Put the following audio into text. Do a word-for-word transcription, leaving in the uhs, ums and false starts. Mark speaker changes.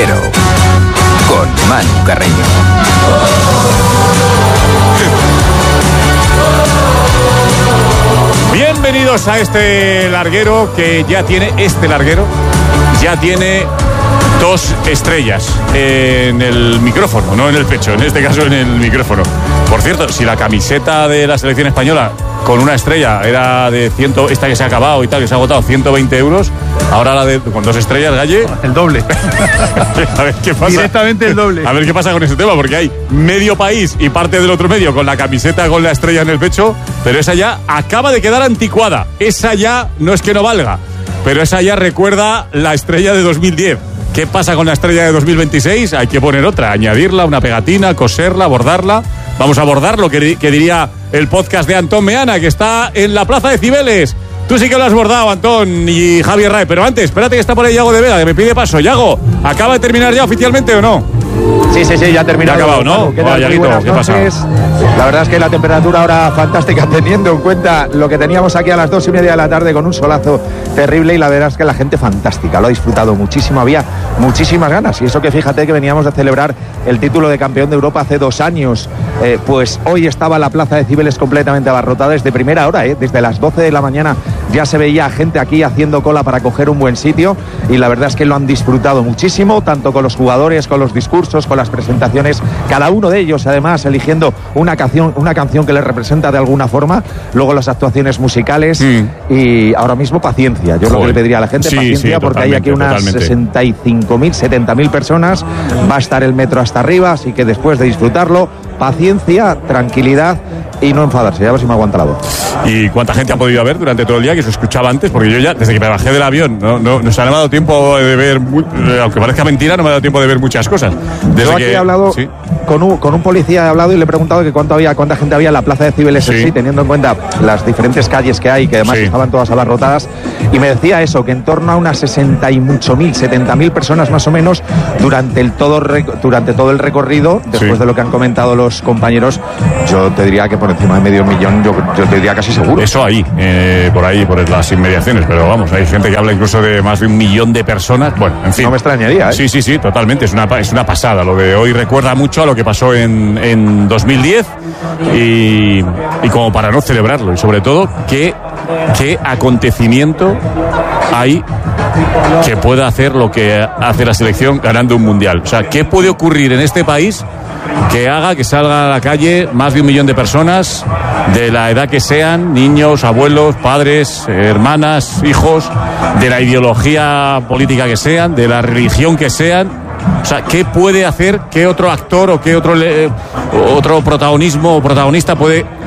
Speaker 1: Larguero, con Manu Carreño.
Speaker 2: Bienvenidos a este larguero que ya tiene, este larguero, ya tiene dos estrellas en el micrófono, no en el pecho, en este caso en el micrófono. Por cierto, si la camiseta de la selección española con una estrella era de cien, esta que se ha acabado y tal, que se ha agotado ciento veinte euros, ahora la de con dos estrellas, Galle,
Speaker 3: el doble.
Speaker 2: A ver qué pasa.
Speaker 3: Directamente el doble.
Speaker 2: A ver qué pasa con ese tema, porque hay medio país y parte del otro medio con la camiseta con la estrella en el pecho, pero esa ya acaba de quedar anticuada. Esa ya no es que no valga, pero esa ya recuerda la estrella de dos mil diez. ¿Qué pasa con la estrella de dos mil veintiséis? Hay que poner otra, añadirla, una pegatina, coserla, bordarla. Vamos a bordar lo que, que diría el podcast de Antón Meana, que está en la Plaza de Cibeles. Tú sí que lo has bordado, Antón y Javier Rae. Pero antes, espérate que está por ahí Yago de Vega, que me pide paso. Yago, ¿acaba de terminar ya oficialmente o no?
Speaker 4: Sí, sí, sí, ya ha terminado.
Speaker 2: Ya ha acabado, ¿no?
Speaker 4: ¿Qué tal?
Speaker 2: Yaguito,
Speaker 4: Buenas
Speaker 2: ¿qué pasa?
Speaker 4: noches. La verdad es que la temperatura ahora fantástica, teniendo en cuenta lo que teníamos aquí a las dos y media de la tarde con un solazo terrible, y la verdad es que la gente fantástica, lo ha disfrutado muchísimo, había muchísimas ganas, y eso que fíjate que veníamos de celebrar el título de campeón de Europa hace dos años, eh, pues hoy estaba la Plaza de Cibeles completamente abarrotada desde primera hora, eh, desde las doce de la mañana ya se veía gente aquí haciendo cola para coger un buen sitio, y la verdad es que lo han disfrutado muchísimo, tanto con los jugadores, con los discursos, con las presentaciones, cada uno de ellos además eligiendo una canción, una canción que les representa de alguna forma, luego las actuaciones musicales, mm. y ahora mismo paciencia. Yo Joder. Lo que le pediría a la gente, sí, paciencia, sí, porque hay aquí unas totalmente. sesenta y cinco mil, setenta mil personas, va a estar el metro hasta arriba, así que después de disfrutarlo, paciencia, tranquilidad y no enfadarse, a ver si me aguanta la voz.
Speaker 2: ¿Y cuánta gente ha podido haber durante todo el día? Que se escuchaba antes, porque yo ya, desde que me bajé del avión, no, no, no, se me ha dado tiempo de ver, muy, aunque parezca mentira, no me ha dado tiempo de ver muchas cosas. Desde
Speaker 4: yo aquí
Speaker 2: que,
Speaker 4: he hablado ¿sí? con, un, con un policía, he hablado y le he preguntado que cuánto había, cuánta gente había en la Plaza de Cibeles, sí. sí, teniendo en cuenta las diferentes calles que hay, que además sí. estaban todas abarrotadas, y me decía eso, que en torno a unas sesenta y mucho mil, setenta mil personas más o menos durante el todo, durante todo el recorrido, después sí. de lo que han comentado los compañeros, yo te diría que por encima de medio millón, yo, yo te diría casi seguro.
Speaker 2: Eso ahí, eh, por ahí, por las inmediaciones, pero vamos, hay gente que habla incluso de más de un millón de personas, bueno, en fin.
Speaker 4: No me extrañaría, ¿eh?
Speaker 2: Sí, sí, sí, totalmente, es una, es una pasada, lo de hoy recuerda mucho a lo que pasó en, en dos mil diez, y, y como para no celebrarlo, y sobre todo, ¿qué, qué acontecimiento hay que pueda hacer lo que hace la selección ganando un mundial? O sea, ¿qué puede ocurrir en este país que haga que salga a la calle más de un millón de personas, de la edad que sean, niños, abuelos, padres, hermanas, hijos, de la ideología política que sean, de la religión que sean? O sea, ¿qué puede hacer, qué otro actor o qué otro, eh, otro protagonismo o protagonista puede